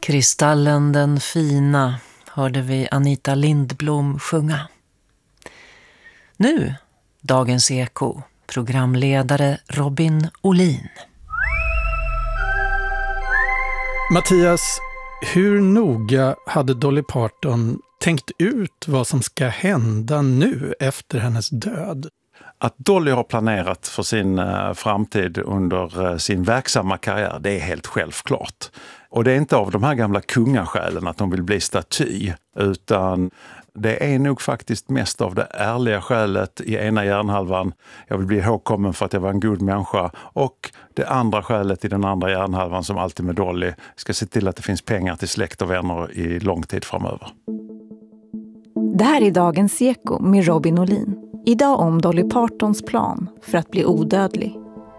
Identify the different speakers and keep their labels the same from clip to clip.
Speaker 1: Kristallen den fina hörde vi Anita Lindblom sjunga. Nu, Dagens Eko, programledare Robin Olin.
Speaker 2: Mattias, hur noga hade Dolly Parton tänkt ut vad som ska hända nu efter hennes död?
Speaker 3: Att Dolly har planerat för sin framtid under sin verksamma karriär, det är helt självklart. Och det är inte av de här gamla kungaskälen att de vill bli staty, utan det är nog faktiskt mest av det ärliga skälet i ena hjärnhalvan. Jag vill bli ihågkommen för att jag var en god människa. Och det andra skälet i den andra hjärnhalvan, som alltid med Dolly, ska se till att det finns pengar till släkt och vänner i lång tid framöver.
Speaker 4: Det här är Dagens Eko med Robin Olin. Idag om Dolly Partons plan för att bli odödlig.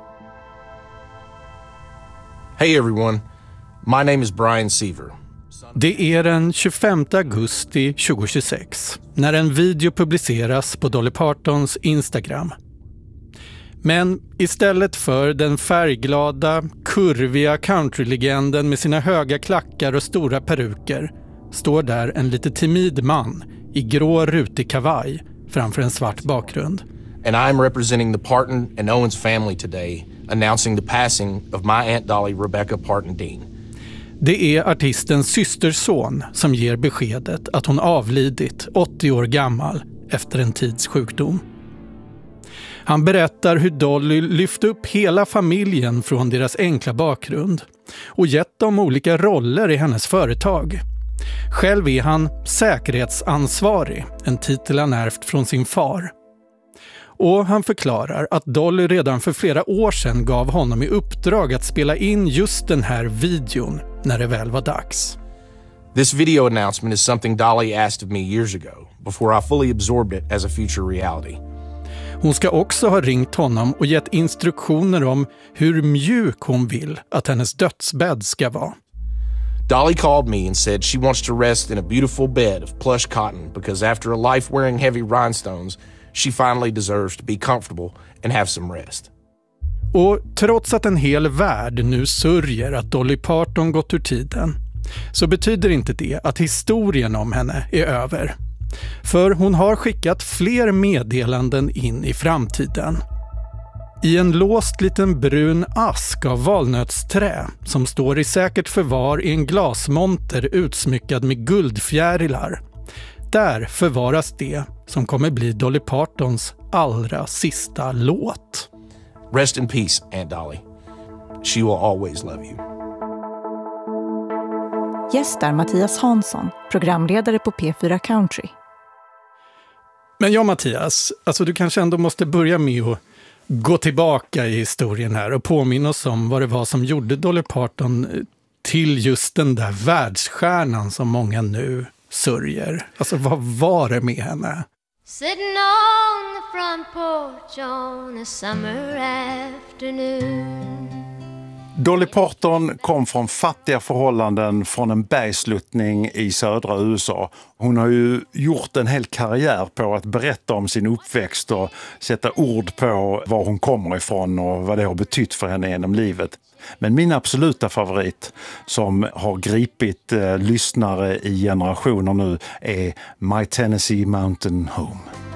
Speaker 5: Hey everyone, my name is Brian Seaver.
Speaker 2: Det är den 25 augusti 2026 när en video publiceras på Dolly Partons Instagram. Men istället för den färgglada, kurviga countrylegenden med sina höga klackar och stora peruker står där en lite timid man i grå rutig kavaj framför en svart bakgrund.
Speaker 5: And I'm representing the Parton and Owens family today, announcing the passing of my Aunt Dolly Rebecca Parton Dean.
Speaker 2: Det är artistens systerson som ger beskedet att hon avlidit 80 år gammal efter en tids sjukdom. Han berättar hur Dolly lyft upp hela familjen från deras enkla bakgrund och gett dem olika roller i hennes företag. Själv är han säkerhetsansvarig, en titel han ärvt från sin far. Och han förklarar att Dolly redan för flera år sedan gav honom i uppdrag att spela in just den här videon när det väl var dags.
Speaker 5: This video announcement is something Dolly asked of me years ago, before I fully absorbed it as a future reality.
Speaker 2: Hon ska också ha ringt honom och gett instruktioner om hur mjuk hon vill att hennes dödsbädd ska vara.
Speaker 5: Dolly called me and said she wants to rest in a beautiful bed of plush cotton because after a life wearing heavy rhinestones, she finally deserves to be comfortable and have some rest.
Speaker 2: Och trots att en hel värld nu sörjer att Dolly Parton gått ur tiden, så betyder inte det att historien om henne är över. För hon har skickat fler meddelanden in i framtiden. I en låst liten brun ask av valnötsträ som står i säkert förvar i en glasmonter utsmyckad med guldfjärilar. Där förvaras det som kommer bli Dolly Partons allra sista låt.
Speaker 5: Rest in peace, Aunt Dolly. She will always love you.
Speaker 4: Gästar Mattias Hansson, programledare på P4 Country.
Speaker 2: Men ja, Mattias, alltså du kanske ändå måste börja med att gå tillbaka i historien här och påminna oss om vad det var som gjorde Dolly Parton till just den där världsstjärnan som många nu sörjer. Alltså vad var det med henne?
Speaker 6: Sitting on the front porch on a summer afternoon.
Speaker 3: Dolly Parton kom från fattiga förhållanden från en bergsluttning i södra USA. Hon har ju gjort en hel karriär på att berätta om sin uppväxt och sätta ord på var hon kommer ifrån och vad det har betytt för henne genom livet. Men min absoluta favorit som har gripit lyssnare i generationer nu är My Tennessee Mountain Home.